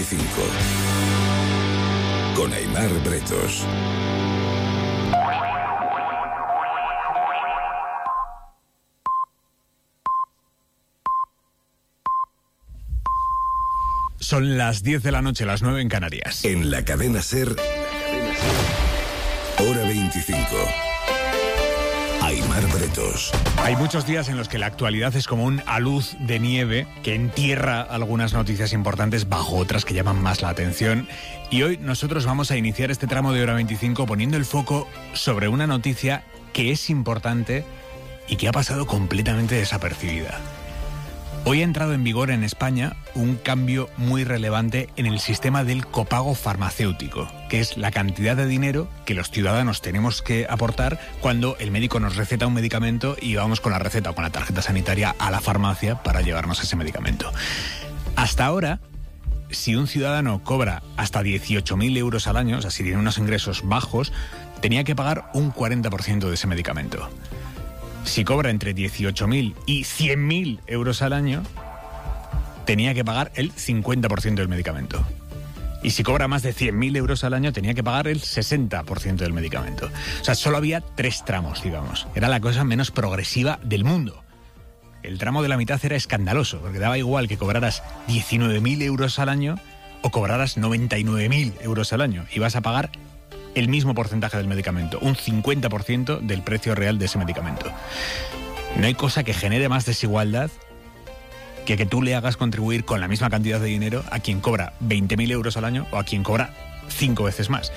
25. Con Aimar Bretos. Son las 10 de la noche, las 9 en Canarias. En la cadena SER, Hora 25. Aimar Bretos. Hay muchos días en los que la actualidad es como un alud de nieve que entierra algunas noticias importantes bajo otras que llaman más la atención. Y hoy nosotros vamos a iniciar este tramo de Hora 25 poniendo el foco sobre una noticia que es importante y que ha pasado completamente desapercibida. Hoy ha entrado en vigor en España un cambio muy relevante en el sistema del copago farmacéutico, que es la cantidad de dinero que los ciudadanos tenemos que aportar cuando el médico nos receta un medicamento y vamos con la receta o con la tarjeta sanitaria a la farmacia para llevarnos ese medicamento. Hasta ahora, si un ciudadano cobra hasta 18.000 euros al año, o sea, si tiene unos ingresos bajos, tenía que pagar un 40% de ese medicamento. Si cobra entre 18.000 y 100.000 euros al año, tenía que pagar el 50% del medicamento. Y si cobra más de 100.000 euros al año, tenía que pagar el 60% del medicamento. O sea, solo había 3 tramos, digamos. Era la cosa menos progresiva del mundo. El tramo de la mitad era escandaloso, porque daba igual que cobraras 19.000 euros al año o cobraras 99.000 euros al año. Ibas a pagar el mismo porcentaje del medicamento, un 50% del precio real de ese medicamento. No hay cosa que genere más desigualdad que tú le hagas contribuir con la misma cantidad de dinero a quien cobra 20.000 euros al año o a quien cobra 5 veces más.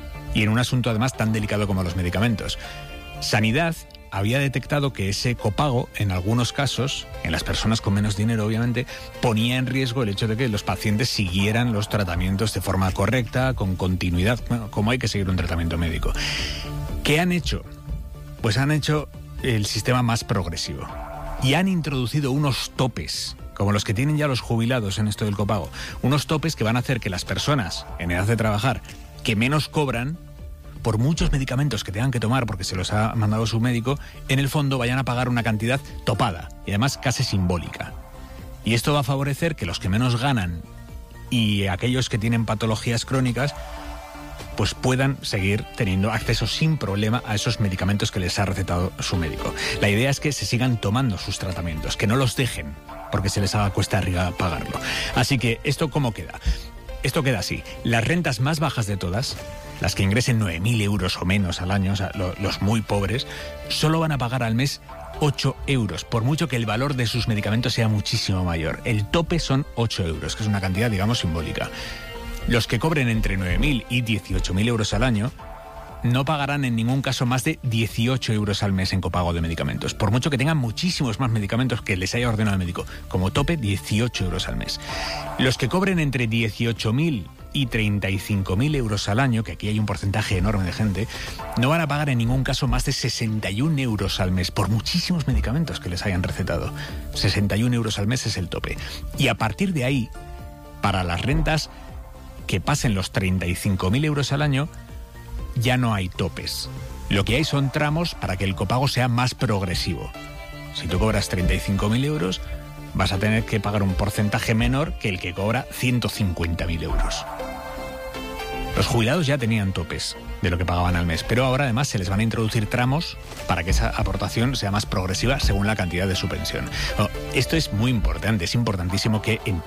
Y en un asunto además tan delicado como los medicamentos. Sanidad había detectado que ese copago, en algunos casos, en las personas con menos dinero obviamente, ponía en riesgo el hecho de que los pacientes siguieran los tratamientos de forma correcta, con continuidad, bueno, como hay que seguir un tratamiento médico. ¿Qué han hecho? Pues han hecho el sistema más progresivo y han introducido unos topes, como los que tienen ya los jubilados en esto del copago, unos topes que van a hacer que las personas en edad de trabajar que menos cobran, por muchos medicamentos que tengan que tomar porque se los ha mandado su médico, en el fondo vayan a pagar una cantidad topada y además casi simbólica. Y esto va a favorecer que los que menos ganan y aquellos que tienen patologías crónicas pues puedan seguir teniendo acceso sin problema a esos medicamentos que les ha recetado su médico. La idea es que se sigan tomando sus tratamientos, que no los dejen porque se les haga cuesta arriba pagarlo. Así que, ¿esto cómo queda? Esto queda así. Las rentas más bajas de todas, las que ingresen 9.000 euros o menos al año, o sea, los muy pobres, solo van a pagar al mes 8 euros, por mucho que el valor de sus medicamentos sea muchísimo mayor. El tope son 8 euros, que es una cantidad, digamos, simbólica. Los que cobren entre 9.000 y 18.000 euros al año no pagarán en ningún caso más de 18 euros al mes en copago de medicamentos, por mucho que tengan muchísimos más medicamentos que les haya ordenado el médico. Como tope, 18 euros al mes. Los que cobren entre 18.000 y 35.000 euros al año, que aquí hay un porcentaje enorme de gente, no van a pagar en ningún caso más de 61 euros al mes por muchísimos medicamentos que les hayan recetado. 61 euros al mes es el tope. Y a partir de ahí, para las rentas que pasen los 35.000 euros al año, ya no hay topes. Lo que hay son tramos para que el copago sea más progresivo. Si tú cobras 35.000 euros, vas a tener que pagar un porcentaje menor que el que cobra 150.000 euros. Los jubilados ya tenían topes de lo que pagaban al mes, pero ahora además se les van a introducir tramos para que esa aportación sea más progresiva según la cantidad de su pensión. Bueno, esto es muy importante, es importantísimo que en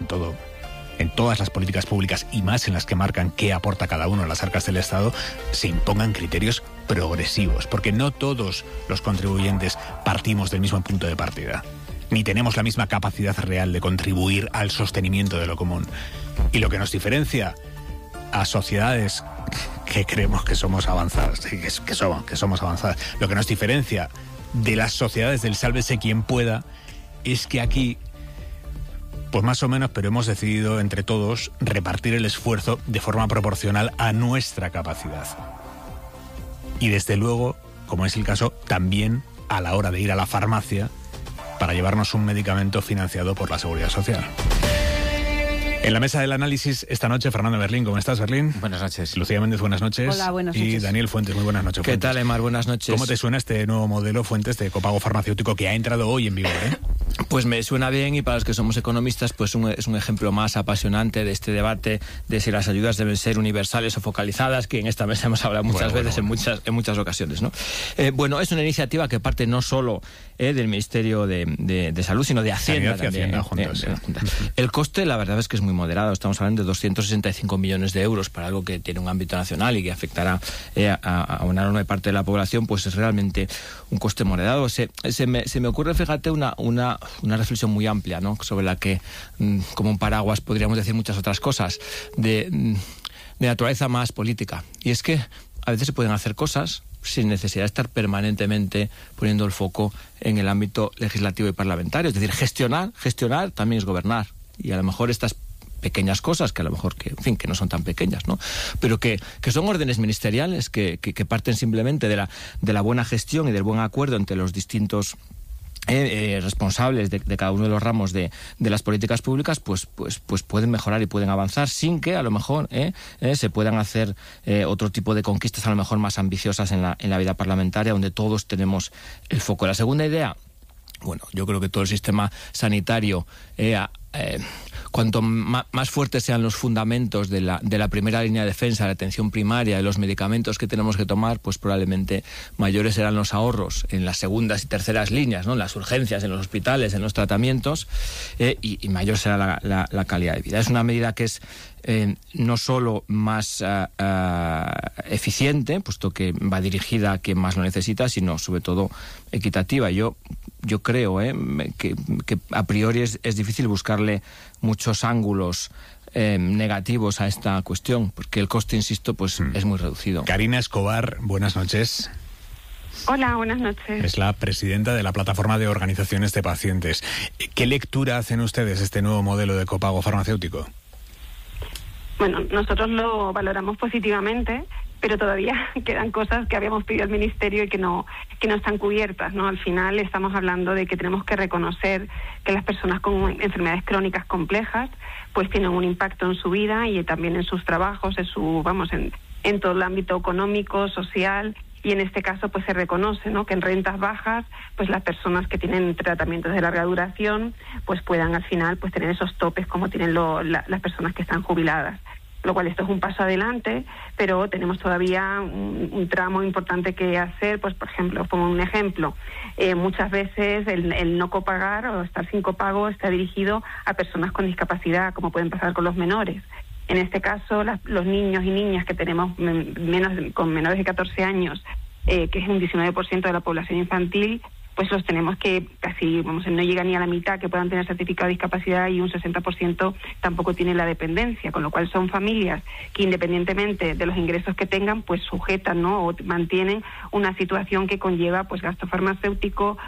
todas las políticas públicas y más en las que marcan qué aporta cada uno a las arcas del Estado, se impongan criterios progresivos, porque no todos los contribuyentes partimos del mismo punto de partida, ni tenemos la misma capacidad real de contribuir al sostenimiento de lo común. Y lo que nos diferencia a sociedades que creemos que somos avanzadas, que somos avanzadas, lo que nos diferencia de las sociedades del sálvese quien pueda, es que aquí, pues más o menos, pero hemos decidido entre todos repartir el esfuerzo de forma proporcional a nuestra capacidad. Y desde luego, como es el caso, también a la hora de ir a la farmacia para llevarnos un medicamento financiado por la Seguridad Social. En la mesa del análisis esta noche, Fernando Berlín. ¿Cómo estás, Berlín? Buenas noches. Lucía Méndez, buenas noches. Hola, buenas noches. Y Daniel Fuentes, muy buenas noches. ¿Qué Fuentes. tal, Aimar? Buenas noches. ¿Cómo te suena este nuevo modelo, Fuentes, de copago farmacéutico que ha entrado hoy en vigor, Pues me suena bien, y para los que somos economistas pues es un ejemplo más apasionante de este debate de si las ayudas deben ser universales o focalizadas, que en esta mesa hemos hablado muchas veces. En muchas ocasiones, ¿no? Bueno, es una iniciativa que parte no solo del Ministerio de Salud, sino de Hacienda también. El coste, la verdad es que es muy moderado. Estamos hablando de 265 millones de euros para algo que tiene un ámbito nacional y que afectará a una enorme parte de la población. Pues es realmente un coste moderado. Se me ocurre, fíjate, una reflexión muy amplia, ¿no? Sobre la que, como un paraguas, podríamos decir muchas otras cosas de naturaleza más política. Y es que a veces se pueden hacer cosas sin necesidad de estar permanentemente poniendo el foco en el ámbito legislativo y parlamentario. Es decir, gestionar también es gobernar. Y a lo mejor estas pequeñas cosas, que a lo mejor que no son tan pequeñas, ¿no? Pero que son órdenes ministeriales que parten simplemente de la buena gestión y del buen acuerdo entre los distintos responsables de cada uno de los ramos de las políticas públicas, pues pueden mejorar y pueden avanzar sin que a lo mejor se puedan hacer otro tipo de conquistas a lo mejor más ambiciosas en la vida parlamentaria, donde todos tenemos el foco. La segunda idea, bueno, yo creo que todo el sistema sanitario, cuanto más fuertes sean los fundamentos de la primera línea de defensa, de la atención primaria, de los medicamentos que tenemos que tomar, pues probablemente mayores serán los ahorros en las segundas y terceras líneas, ¿no? En las urgencias, en los hospitales, en los tratamientos, y mayor será la calidad de vida. Es una medida que es no solo más eficiente, puesto que va dirigida a quien más lo necesita, sino sobre todo equitativa. Yo creo que a priori es difícil buscarle muchos ángulos negativos a esta cuestión, porque el coste, insisto, pues es muy reducido. Karina Escobar, buenas noches. Hola, buenas noches. Es la presidenta de la Plataforma de Organizaciones de Pacientes. ¿Qué lectura hacen ustedes de este nuevo modelo de copago farmacéutico? Bueno, nosotros lo valoramos positivamente, pero todavía quedan cosas que habíamos pedido al Ministerio y que no están cubiertas, ¿no? Al final estamos hablando de que tenemos que reconocer que las personas con enfermedades crónicas complejas pues tienen un impacto en su vida y también en sus trabajos, en todo el ámbito económico, social. Y en este caso pues se reconoce, ¿no?, que en rentas bajas pues las personas que tienen tratamientos de larga duración pues puedan al final pues tener esos topes como tienen las personas que están jubiladas. Lo cual esto es un paso adelante, pero tenemos todavía un tramo importante que hacer. Pues por ejemplo, pongo un ejemplo, muchas veces el no copagar o estar sin copago está dirigido a personas con discapacidad, como pueden pasar con los menores. En este caso, los niños y niñas que tenemos con menores de 14 años, que es un 19% de la población infantil, pues los tenemos que casi, no llega ni a la mitad que puedan tener certificado de discapacidad, y un 60% tampoco tiene la dependencia, con lo cual son familias que independientemente de los ingresos que tengan, pues sujetan, ¿no?, o mantienen una situación que conlleva pues gasto farmacéutico,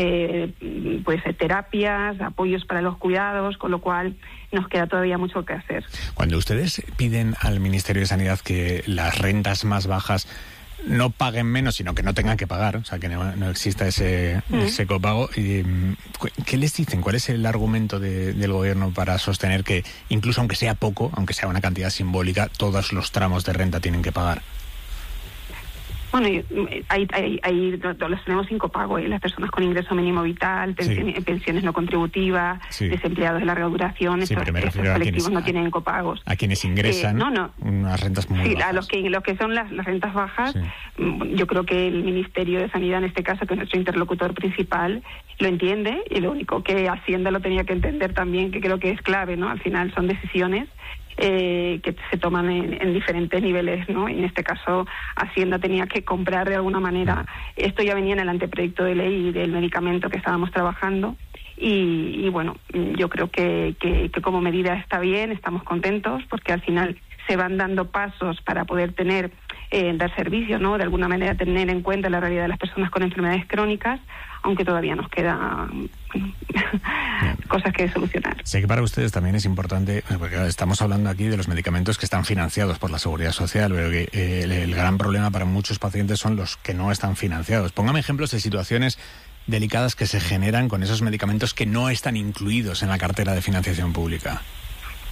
terapias, apoyos para los cuidados, con lo cual nos queda todavía mucho que hacer. Cuando ustedes piden al Ministerio de Sanidad que las rentas más bajas no paguen menos, sino que no tengan que pagar, o sea, que no exista ese copago, ¿qué les dicen? ¿Cuál es el argumento del gobierno para sostener que, incluso aunque sea poco, aunque sea una cantidad simbólica, todos los tramos de renta tienen que pagar? Bueno, ahí los tenemos sin copago, las personas con ingreso mínimo vital, pensiones no contributivas, desempleados de larga duración, estos colectivos no tienen copagos. A quienes ingresan unas rentas muy bajas. A los que son las rentas bajas, yo creo que el Ministerio de Sanidad, en este caso, que es nuestro interlocutor principal, lo entiende, y lo único que Hacienda lo tenía que entender también, que creo que es clave, ¿no? Al final son decisiones que se toman en diferentes niveles, ¿no? Y en este caso Hacienda tenía que comprar de alguna manera. Esto ya venía en el anteproyecto de ley del medicamento que estábamos trabajando, y bueno, yo creo que como medida está bien, estamos contentos porque al final se van dando pasos para poder dar servicios, ¿no?, de alguna manera tener en cuenta la realidad de las personas con enfermedades crónicas, aunque todavía nos queda cosas que solucionar. Sé que para ustedes también es importante, porque estamos hablando aquí de los medicamentos que están financiados por la Seguridad Social, pero que el gran problema para muchos pacientes son los que no están financiados. Póngame ejemplos de situaciones delicadas que se generan con esos medicamentos que no están incluidos en la cartera de financiación pública.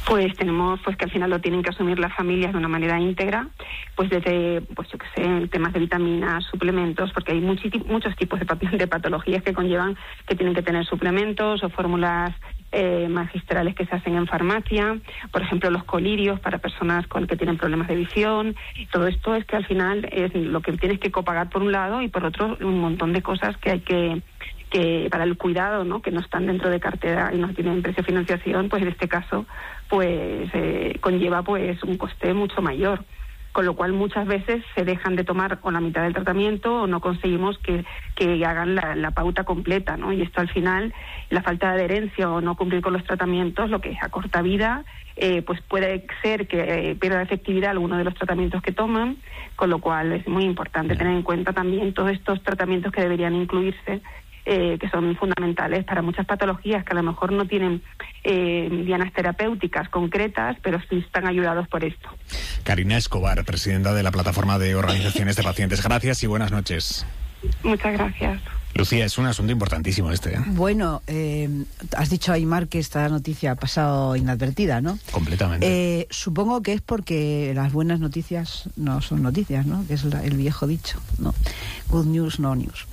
pues tenemos pues que al final lo tienen que asumir las familias de una manera íntegra, pues desde, pues yo qué sé, temas de vitaminas, suplementos, porque hay muchos tipos de patologías que conllevan que tienen que tener suplementos o fórmulas magistrales que se hacen en farmacia, por ejemplo los colirios para personas que tienen problemas de visión. Todo esto es que al final es lo que tienes que copagar por un lado, y por otro un montón de cosas que hay que para el cuidado, ¿no?, que no están dentro de cartera y no tienen precio de financiación, pues en este caso pues conlleva pues un coste mucho mayor, con lo cual muchas veces se dejan de tomar o la mitad del tratamiento o no conseguimos que hagan la pauta completa, ¿no? Y esto al final, la falta de adherencia o no cumplir con los tratamientos, lo que es a corta vida, pues puede ser que pierda efectividad alguno de los tratamientos que toman, con lo cual es muy importante tener en cuenta también todos estos tratamientos que deberían incluirse, que son fundamentales para muchas patologías que a lo mejor no tienen dianas terapéuticas concretas, pero sí están ayudados por esto. Karina Escobar, presidenta de la Plataforma de Organizaciones de Pacientes. Gracias y buenas noches. Muchas gracias. Lucía, es un asunto importantísimo este, ¿eh? Bueno, has dicho, Aymar, que esta noticia ha pasado inadvertida, ¿no? Completamente. Supongo que es porque las buenas noticias no son noticias, ¿no? Que es el viejo dicho, ¿no? Good news, no news.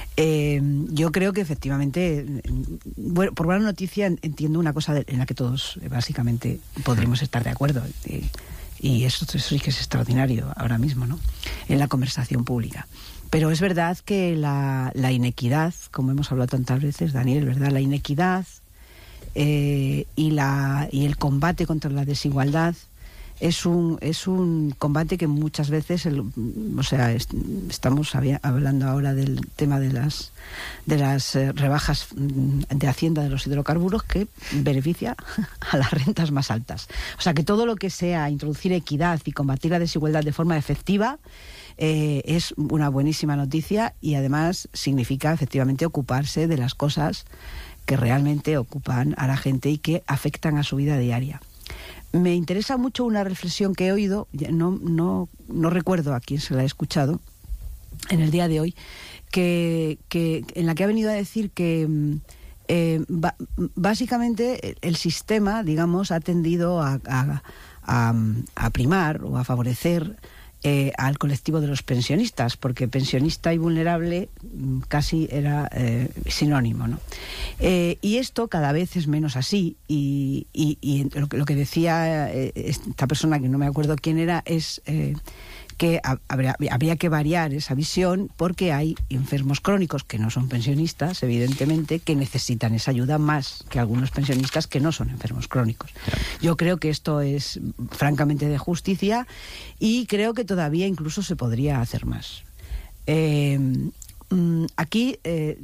Yo creo que efectivamente, bueno, por buena noticia entiendo una cosa en la que todos básicamente podremos estar de acuerdo, y eso sí que es extraordinario ahora mismo, ¿no?, en la conversación pública. Pero es verdad que la inequidad, como hemos hablado tantas veces, Daniel, ¿verdad?, la inequidad y el combate contra la desigualdad es un combate que muchas veces, estamos hablando ahora del tema de las rebajas de Hacienda de los hidrocarburos, que beneficia a las rentas más altas. O sea que todo lo que sea introducir equidad y combatir la desigualdad de forma efectiva es una buenísima noticia, y además significa efectivamente ocuparse de las cosas que realmente ocupan a la gente y que afectan a su vida diaria. Me interesa mucho una reflexión que he oído, no recuerdo a quién se la he escuchado en el día de hoy, que en la que ha venido a decir que básicamente el sistema, digamos, ha tendido a primar o a favorecer al colectivo de los pensionistas, porque pensionista y vulnerable casi era sinónimo, ¿no? Y esto cada vez es menos así, y lo que decía esta persona, que no me acuerdo quién era, es que habría que variar esa visión, porque hay enfermos crónicos que no son pensionistas, evidentemente, que necesitan esa ayuda más que algunos pensionistas que no son enfermos crónicos. Yo creo que esto es francamente de justicia, y creo que todavía incluso se podría hacer más. Aquí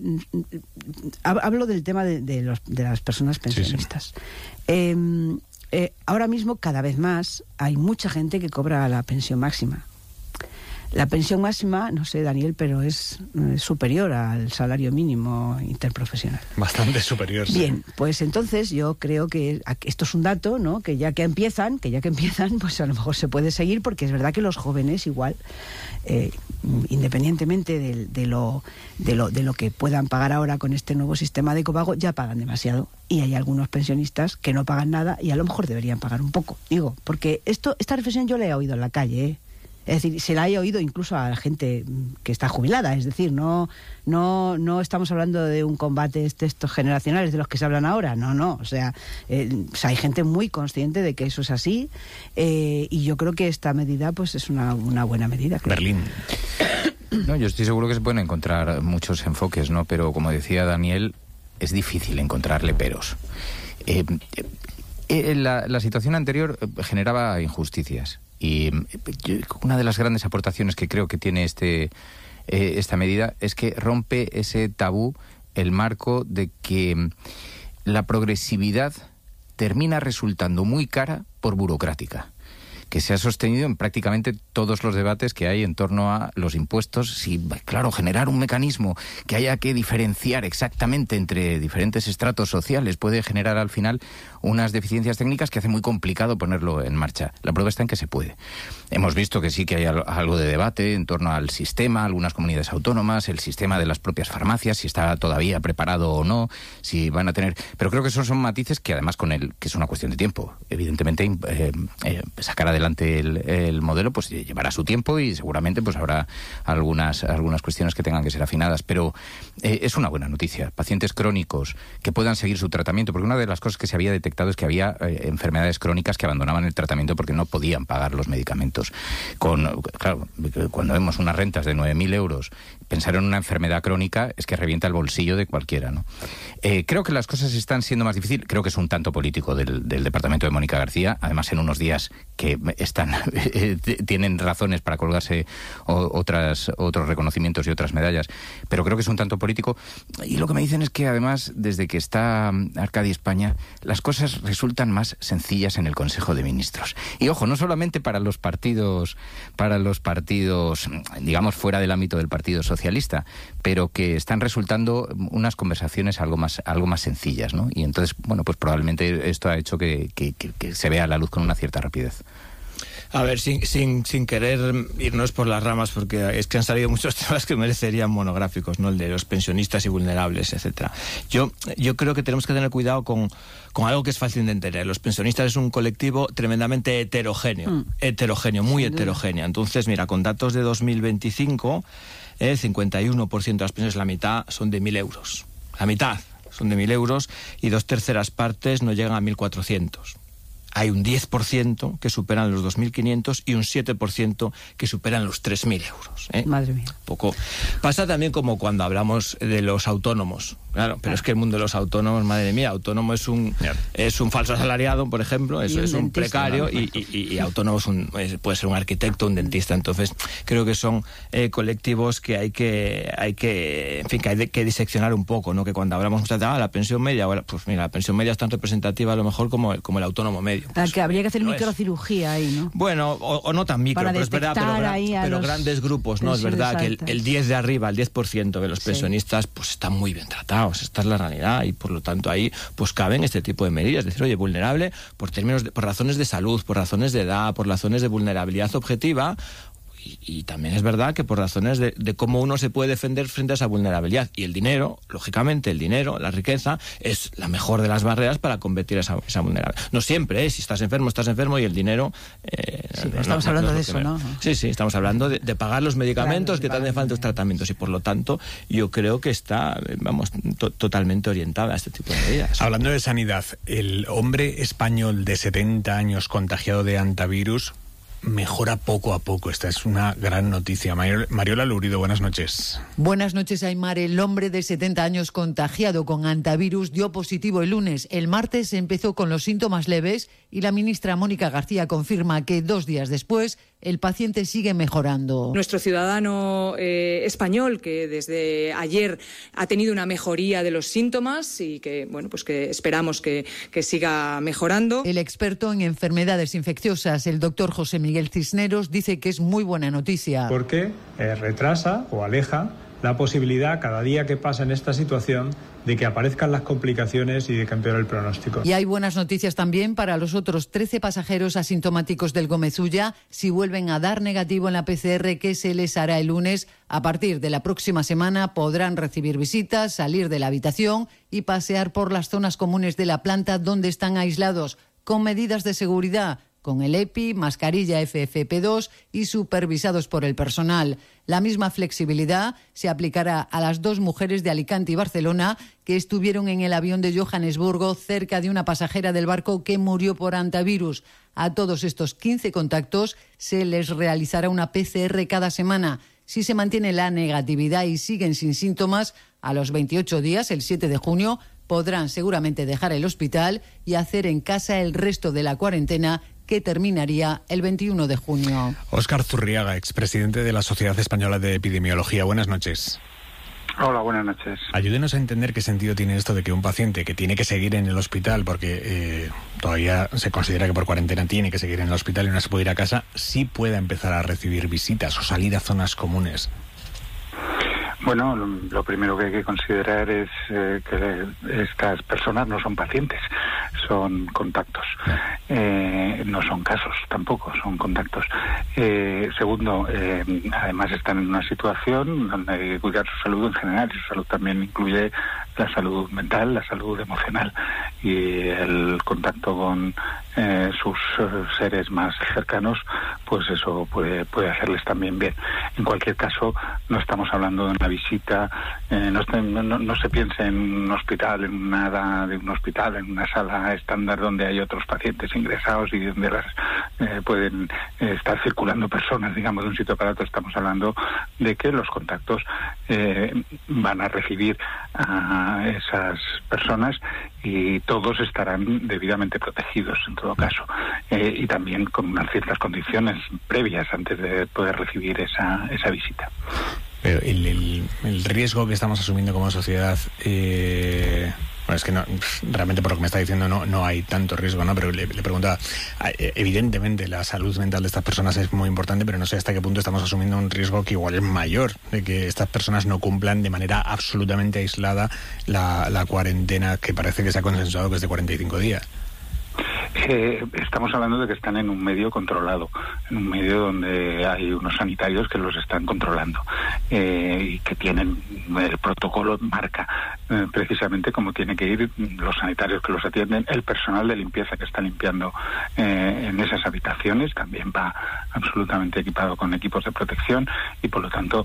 hablo del tema de las personas pensionistas. Sí. Ahora mismo, cada vez más, hay mucha gente que cobra la pensión máxima. La pensión máxima, no sé, Daniel, pero es superior al salario mínimo interprofesional. Bastante superior, sí. Bien, pues entonces yo creo que esto es un dato, ¿no?, que ya que empiezan, pues a lo mejor se puede seguir, porque es verdad que los jóvenes igual, independientemente de lo que puedan pagar ahora con este nuevo sistema de copago, ya pagan demasiado. Y hay algunos pensionistas que no pagan nada y a lo mejor deberían pagar un poco. Digo, porque esta reflexión yo la he oído en la calle, ¿eh? Es decir, se la he oído incluso a la gente que está jubilada. Es decir, no estamos hablando de un combate estos generacionales de los que se hablan ahora. No. O sea, hay gente muy consciente de que eso es así, y yo creo que esta medida pues es una buena medida. Claro. Berlín. No, yo estoy seguro que se pueden encontrar muchos enfoques, ¿no? Pero como decía Daniel, es difícil encontrarle peros. La situación anterior generaba injusticias. Y una de las grandes aportaciones que creo que tiene esta medida es que rompe ese tabú, el marco de que la progresividad termina resultando muy cara por burocrática. que se ha sostenido en prácticamente todos los debates que hay en torno a los impuestos. Si, claro, generar un mecanismo que haya que diferenciar exactamente entre diferentes estratos sociales puede generar al final unas deficiencias técnicas que hace muy complicado ponerlo en marcha. La prueba está en que se puede. Hemos visto que sí que hay algo de debate en torno al sistema, algunas comunidades autónomas, el sistema de las propias farmacias, si está todavía preparado o no, si van a tener... Pero creo que esos son matices que además que es una cuestión de tiempo. Evidentemente, sacar adelante el modelo pues llevará su tiempo y seguramente pues habrá algunas cuestiones que tengan que ser afinadas. Pero es una buena noticia. Pacientes crónicos que puedan seguir su tratamiento, porque una de las cosas que se había detectado es que había enfermedades crónicas que abandonaban el tratamiento porque no podían pagar los medicamentos. Claro, cuando vemos unas rentas de 9.000 euros, pensar en una enfermedad crónica es que revienta el bolsillo de cualquiera, ¿no? Creo que las cosas están siendo más difíciles. Creo que es un tanto político del departamento de Mónica García, además en unos días que tienen razones para colgarse otros reconocimientos y otras medallas, pero creo que es un tanto político. Y lo que me dicen es que además, desde que está Arcadi España, las cosas resultan más sencillas en el Consejo de Ministros. Y ojo, no solamente para los partidos, digamos, fuera del ámbito del Partido Socialista, pero que están resultando unas conversaciones algo más sencillas, ¿no? Y entonces, bueno, pues probablemente esto ha hecho que se vea la luz con una cierta rapidez. A ver, sin querer irnos por las ramas, porque es que han salido muchos temas que merecerían monográficos, ¿no? El de los pensionistas y vulnerables, etcétera. Yo creo que tenemos que tener cuidado con algo que es fácil de entender. Los pensionistas es un colectivo tremendamente heterogéneo, muy heterogéneo. Entonces, mira, con datos de 2025, 51% de las pensiones, la mitad son de 1.000 euros. La mitad son de 1.000 euros y 2/3 partes no llegan a 1.400. Hay un 10% que superan los 2.500 y un 7% que superan los 3.000 euros. Madre mía. Poco. Pasa también como cuando hablamos de los autónomos. Claro, pero es que el mundo de los autónomos, madre mía, autónomo es un falso asalariado, por ejemplo, es un precario, y autónomo puede ser un arquitecto, un dentista. Entonces, creo que son colectivos que hay que diseccionar un poco, ¿no? Que cuando hablamos de la pensión media, pues mira, la pensión media es tan representativa a lo mejor como el autónomo medio. Pues, que habría que hacer microcirugía ahí, ¿no? Bueno, o no tan micro, pero es verdad, pero grandes grupos, ¿no? Es verdad que el 10 de arriba, el 10% de los pensionistas, pues están muy bien tratados. Esta es la realidad, y por lo tanto ahí pues caben este tipo de medidas. Es decir, oye, vulnerable por razones de salud, por razones de edad, por razones de vulnerabilidad objetiva. Y también es verdad que por razones de cómo uno se puede defender frente a esa vulnerabilidad. Y el dinero, lógicamente, la riqueza, es la mejor de las barreras para combatir esa vulnerabilidad. No siempre, si estás enfermo y el dinero... estamos hablando de eso, ¿no? Sí, estamos hablando de pagar los medicamentos que te hacen falta, los tratamientos, y por lo tanto yo creo que está, totalmente orientada a este tipo de medidas. Hablando de sanidad, el hombre español de 70 años contagiado de hantavirus mejora poco a poco. Esta es una gran noticia. Mariola Lurido, buenas noches. Buenas noches, Aymar. El hombre de 70 años contagiado con hantavirus dio positivo el lunes. El martes empezó con los síntomas leves y la ministra Mónica García confirma que 2 días después el paciente sigue mejorando. Nuestro ciudadano español, que desde ayer ha tenido una mejoría de los síntomas y que, pues que esperamos que siga mejorando. El experto en enfermedades infecciosas, el doctor José Miguel Cisneros, dice que es muy buena noticia. Porque retrasa o aleja la posibilidad, cada día que pasa en esta situación, de que aparezcan las complicaciones y de que empeore el pronóstico. Y hay buenas noticias también para los otros 13 pasajeros asintomáticos del Gómez Ulla. Si vuelven a dar negativo en la PCR que se les hará el lunes, a partir de la próxima semana podrán recibir visitas, salir de la habitación y pasear por las zonas comunes de la planta donde están aislados, con medidas de seguridad, con el EPI, mascarilla FFP2 y supervisados por el personal. La misma flexibilidad se aplicará a las 2 mujeres de Alicante y Barcelona que estuvieron en el avión de Johannesburgo cerca de una pasajera del barco que murió por hantavirus. A todos estos 15 contactos se les realizará una PCR cada semana. Si se mantiene la negatividad y siguen sin síntomas, a los 28 días, el 7 de junio, podrán seguramente dejar el hospital y hacer en casa el resto de la cuarentena, que terminaría el 21 de junio. Óscar Zurriaga, expresidente de la Sociedad Española de Epidemiología. Buenas noches. Hola, buenas noches. Ayúdenos a entender qué sentido tiene esto de que un paciente que tiene que seguir en el hospital porque todavía se considera que por cuarentena tiene que seguir en el hospital y no se puede ir a casa, sí pueda empezar a recibir visitas o salir a zonas comunes? Bueno, lo primero que hay que considerar es que estas personas no son pacientes, son contactos. No son casos tampoco, son contactos. Segundo, además están en una situación donde hay que cuidar su salud en general, y su salud también incluye la salud mental, la salud emocional, y el contacto con sus seres más cercanos, pues eso puede hacerles también bien. En cualquier caso, no estamos hablando de una visita, no se piense en un hospital, en nada de un hospital, en una sala estándar donde hay otros pacientes ingresados y donde pueden estar circulando personas, digamos, de un sitio para otro. Estamos hablando de que los contactos van a recibir a esas personas y todos estarán debidamente protegidos en todo caso, y también con unas ciertas condiciones previas antes de poder recibir esa visita. Pero el riesgo que estamos asumiendo como sociedad, bueno, es que no, realmente por lo que me está diciendo no hay tanto riesgo, ¿no? Pero le preguntaba, evidentemente la salud mental de estas personas es muy importante, pero no sé hasta qué punto estamos asumiendo un riesgo que igual es mayor, de que estas personas no cumplan de manera absolutamente aislada la cuarentena que parece que se ha consensuado que es de 45 días. Estamos hablando de que están en un medio controlado, en un medio donde hay unos sanitarios que los están controlando, y que tienen el protocolo, marca precisamente cómo tiene que ir los sanitarios que los atienden, el personal de limpieza que está limpiando en esas habitaciones también va absolutamente equipado con equipos de protección, y por lo tanto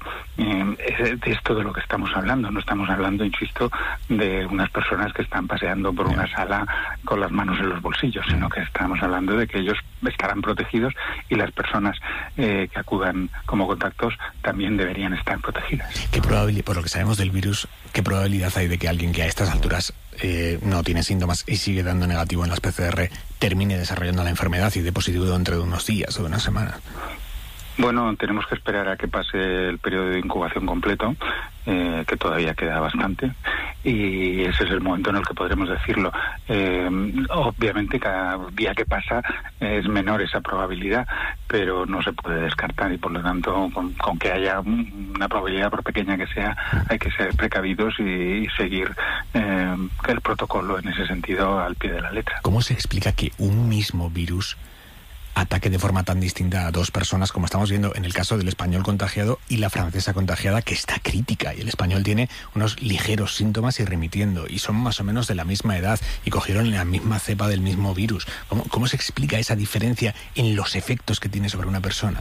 de esto de lo que estamos hablando. No estamos hablando, insisto, de unas personas que están paseando por una sala con las manos en los bolsillos, sino que estamos hablando de que ellos estarán protegidos, y las personas que acudan como contactos también deberían estar protegidas. ¿Qué probabilidad, por lo que sabemos del virus, qué probabilidad hay de que alguien que a estas alturas no tiene síntomas y sigue dando negativo en las PCR termine desarrollando la enfermedad y dé positivo dentro de unos días o de unas semanas? Bueno, tenemos que esperar a que pase el periodo de incubación completo, que todavía queda bastante, y ese es el momento en el que podremos decirlo. Obviamente cada día que pasa es menor esa probabilidad, pero no se puede descartar, y por lo tanto con que haya una probabilidad, por pequeña que sea, hay que ser precavidos y seguir el protocolo en ese sentido al pie de la letra. ¿Cómo se explica que un mismo virus ataque de forma tan distinta a dos personas, como estamos viendo en el caso del español contagiado y la francesa contagiada, que está crítica, y el español tiene unos ligeros síntomas y remitiendo, y son más o menos de la misma edad y cogieron la misma cepa del mismo virus? ¿Cómo se explica esa diferencia en los efectos que tiene sobre una persona?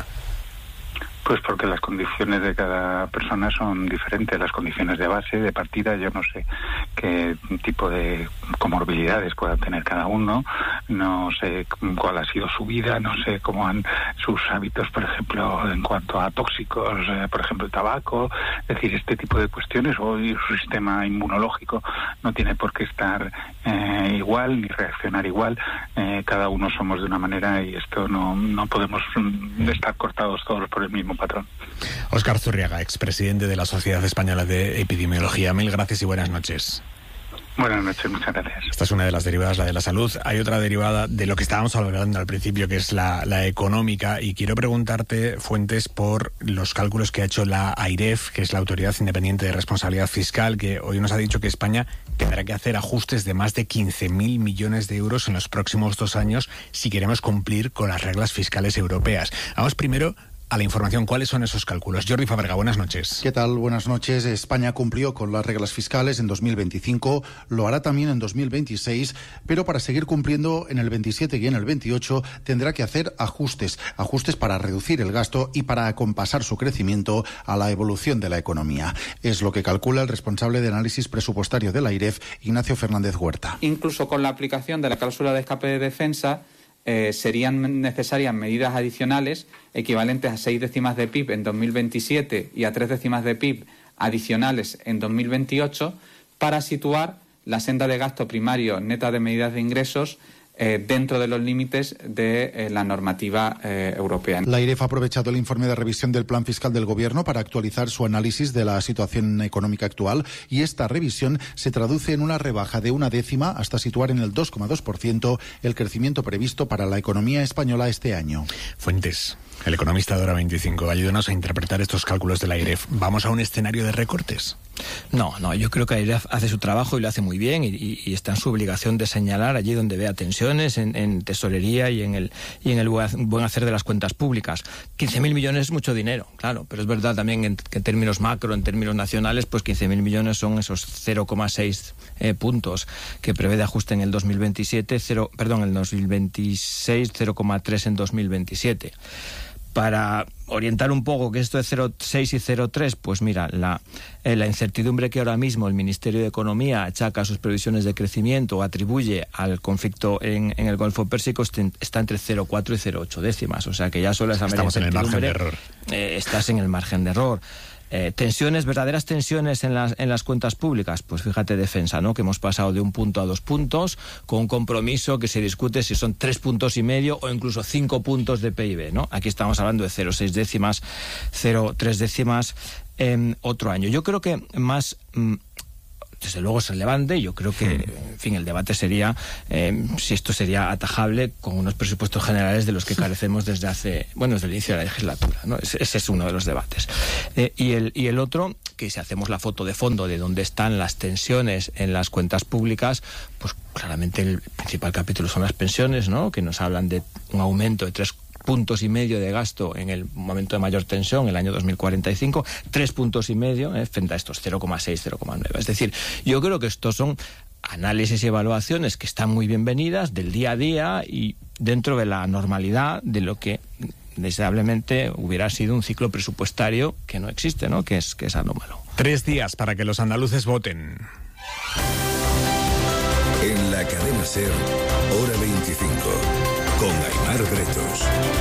Pues porque las condiciones de cada persona son diferentes, las condiciones de base, de partida. Yo no sé qué tipo de comorbilidades puedan tener cada uno, no sé cuál ha sido su vida, no sé cómo han sus hábitos, por ejemplo, en cuanto a tóxicos, por ejemplo, el tabaco. Es decir, este tipo de cuestiones, o su sistema inmunológico no tiene por qué estar igual ni reaccionar igual. Cada uno somos de una manera, y esto no podemos estar cortados todos por el mismo patrón. Óscar Zurriaga, expresidente de la Sociedad Española de Epidemiología. Mil gracias y buenas noches. Buenas noches, muchas gracias. Esta es una de las derivadas, la de la salud. Hay otra derivada de lo que estábamos hablando al principio, que es la económica, y quiero preguntarte, Fuentes, por los cálculos que ha hecho la AIREF, que es la Autoridad Independiente de Responsabilidad Fiscal, que hoy nos ha dicho que España tendrá que hacer ajustes de más de 15.000 millones de euros en los próximos 2 años si queremos cumplir con las reglas fiscales europeas. Vamos primero a la información. ¿Cuáles son esos cálculos? Jordi Fabrega, buenas noches. ¿Qué tal? Buenas noches. España cumplió con las reglas fiscales en 2025, lo hará también en 2026, pero para seguir cumpliendo en el 27 y en el 28 tendrá que hacer ajustes para reducir el gasto y para acompasar su crecimiento a la evolución de la economía. Es lo que calcula el responsable de análisis presupuestario de la AIREF, Ignacio Fernández Huerta. Incluso con la aplicación de la cláusula de escape de defensa, serían necesarias medidas adicionales equivalentes a 6 décimas de PIB en 2027 y a 3 décimas de PIB adicionales en 2028 para situar la senda de gasto primario neta de medidas de ingresos dentro de los límites de la normativa europea. La AIREF ha aprovechado el informe de revisión del plan fiscal del Gobierno para actualizar su análisis de la situación económica actual, y esta revisión se traduce en una rebaja de 0,1 hasta situar en el 2,2% el crecimiento previsto para la economía española este año. Fuentes, el economista de Hora 25, ayúdanos a interpretar estos cálculos de la AIREF. ¿Vamos a un escenario de recortes? No, yo creo que AIREF hace su trabajo y lo hace muy bien y está en su obligación de señalar allí donde vea tensiones en tesorería y en el buen hacer de las cuentas públicas. 15.000 millones es mucho dinero, claro, pero es verdad también que en términos macro, en términos nacionales, pues 15.000 millones son esos 0,6 puntos que prevé de ajuste en el 2027, en el 2026, 0,3 en 2027. Para orientar un poco que esto es 0,6 y 0,3, pues mira, la incertidumbre que ahora mismo el Ministerio de Economía achaca a sus previsiones de crecimiento o atribuye al conflicto en el Golfo Pérsico está entre 0,4 y 0,8 décimas. O sea que ya solo esa media incertidumbre estás en el margen de error. Tensiones, verdaderas tensiones en las cuentas públicas, pues fíjate, defensa, ¿no? Que hemos pasado de 1 punto a 2 puntos, con un compromiso que se discute si son 3,5 puntos o incluso 5 puntos de PIB, ¿no? Aquí estamos hablando de 0,6 décimas, 0,3 décimas otro año. Yo creo que más... desde luego es relevante. Yo creo que, en fin, el debate sería si esto sería atajable con unos presupuestos generales de los que carecemos desde el inicio de la legislatura, ¿no? Ese es uno de los debates. Y el otro, que si hacemos la foto de fondo de dónde están las tensiones en las cuentas públicas, pues claramente el principal capítulo son las pensiones, ¿no? Que nos hablan de un aumento de 3,5 puntos de gasto en el momento de mayor tensión, el año 2045, 3,5 puntos frente a estos 0,6, 0,9. Es decir, yo creo que estos son análisis y evaluaciones que están muy bienvenidas del día a día y dentro de la normalidad de lo que deseablemente hubiera sido un ciclo presupuestario que no existe, ¿no? Que es anómalo. 3 días para que los andaluces voten. En la cadena SER, Hora 25. Con Aimar Bretos.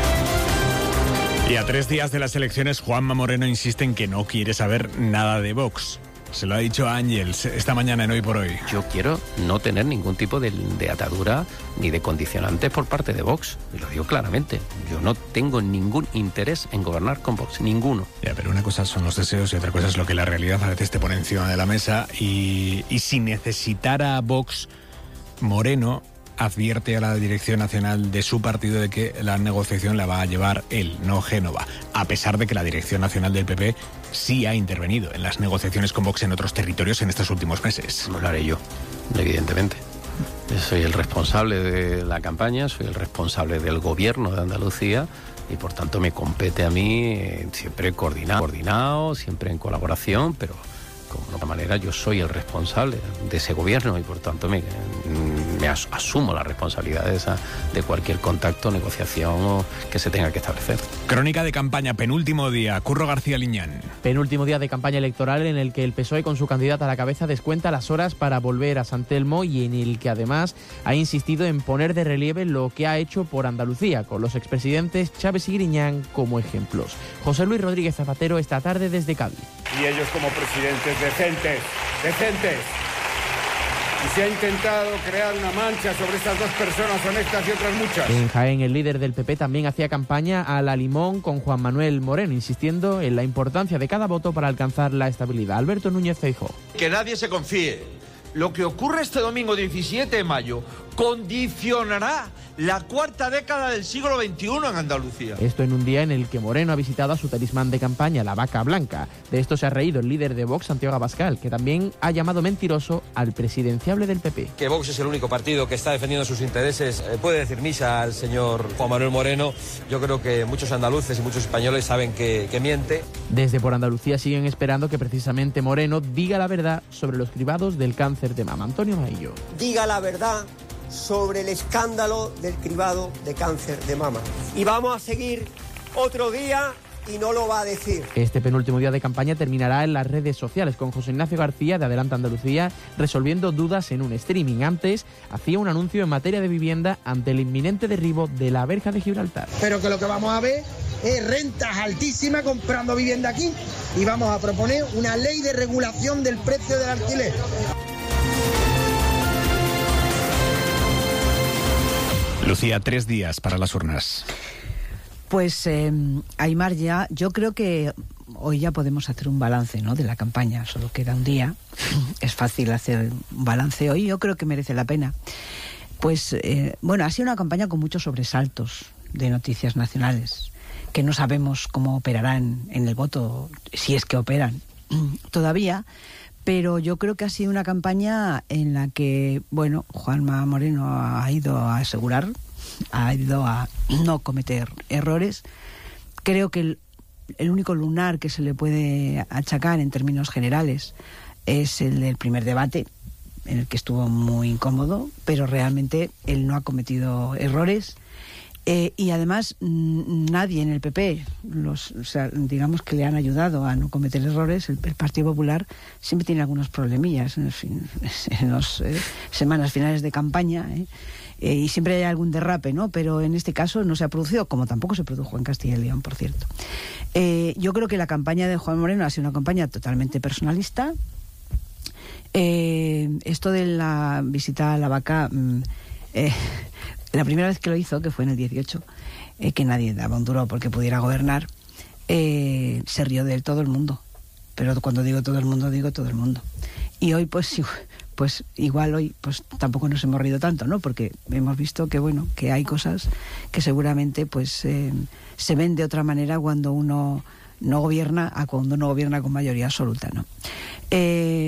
Y a 3 días de las elecciones, Juanma Moreno insiste en que no quiere saber nada de Vox. Se lo ha dicho a Ángels esta mañana en Hoy por Hoy. Yo quiero no tener ningún tipo de atadura ni de condicionantes por parte de Vox. Y lo digo claramente. Yo no tengo ningún interés en gobernar con Vox. Ninguno. Ya, pero una cosa son los deseos y otra cosa es lo que la realidad a veces te pone encima de la mesa. Y si necesitara a Vox, Moreno advierte a la dirección nacional de su partido de que la negociación la va a llevar él, no Génova, a pesar de que la dirección nacional del PP sí ha intervenido en las negociaciones con Vox en otros territorios en estos últimos meses. No lo haré yo, evidentemente. Yo soy el responsable de la campaña, soy el responsable del gobierno de Andalucía y por tanto me compete a mí siempre coordinado, siempre en colaboración, pero de otra manera yo soy el responsable de ese gobierno y por tanto me asumo la responsabilidad de cualquier contacto, negociación que se tenga que establecer. Crónica de campaña, penúltimo día. Curro García Liñán. Penúltimo día de campaña electoral en el que el PSOE con su candidata a la cabeza descuenta las horas para volver a San Telmo y en el que además ha insistido en poner de relieve lo que ha hecho por Andalucía, con los expresidentes Chávez y Griñán como ejemplos. José Luis Rodríguez Zapatero esta tarde desde Cádiz. Y ellos como presidentes decentes. Y se ha intentado crear una mancha sobre estas 2 personas honestas y otras muchas. En Jaén, el líder del PP también hacía campaña a la limón con Juan Manuel Moreno, insistiendo en la importancia de cada voto para alcanzar la estabilidad. Alberto Núñez Feijóo. Que nadie se confíe. Lo que ocurre este domingo 17 de mayo condicionará la 4ª década del siglo XXI en Andalucía. Esto en un día en el que Moreno ha visitado a su talismán de campaña, la vaca blanca. De esto se ha reído el líder de Vox, Santiago Abascal, que también ha llamado mentiroso al presidenciable del PP. Que Vox es el único partido que está defendiendo sus intereses. Puede decir misa al señor Juan Manuel Moreno. Yo creo que muchos andaluces y muchos españoles saben que miente. Desde Por Andalucía siguen esperando que precisamente Moreno diga la verdad sobre los cribados del cáncer de mama. Antonio Maillo. Diga la verdad sobre el escándalo del cribado de cáncer de mama. Y vamos a seguir otro día y no lo va a decir. Este penúltimo día de campaña terminará en las redes sociales con José Ignacio García de Adelante Andalucía resolviendo dudas en un streaming. Antes hacía un anuncio en materia de vivienda ante el inminente derribo de la verja de Gibraltar. Pero que lo que vamos a ver es rentas altísimas comprando vivienda aquí y vamos a proponer una ley de regulación del precio del alquiler. Lucía, 3 días para las urnas. Pues, Aimar, yo creo que hoy ya podemos hacer un balance, ¿no?, de la campaña. Solo queda un día. Es fácil hacer un balance hoy. Yo creo que merece la pena. Pues, ha sido una campaña con muchos sobresaltos de noticias nacionales, que no sabemos cómo operarán en el voto, si es que operan todavía. Pero yo creo que ha sido una campaña en la que, Juanma Moreno ha ido a asegurar, ha ido a no cometer errores. Creo que el único lunar que se le puede achacar en términos generales es el del primer debate, en el que estuvo muy incómodo, pero realmente él no ha cometido errores. Y además nadie en el PP, digamos que le han ayudado a no cometer errores. El Partido Popular siempre tiene algunos problemillas en las semanas finales de campaña, y siempre hay algún derrape, ¿no? Pero en este caso no se ha producido, como tampoco se produjo en Castilla y León, por cierto. Yo creo que la campaña de Juan Moreno ha sido una campaña totalmente personalista. Esto de la visita a la vaca, la primera vez que lo hizo, que fue en el 18, que nadie daba un duro porque pudiera gobernar, se rió de él todo el mundo. Pero cuando digo todo el mundo, digo todo el mundo. Y hoy, pues igual hoy pues tampoco nos hemos rido tanto, ¿no? Porque hemos visto que hay cosas que seguramente se ven de otra manera cuando uno no gobierna a cuando uno gobierna con mayoría absoluta, ¿no?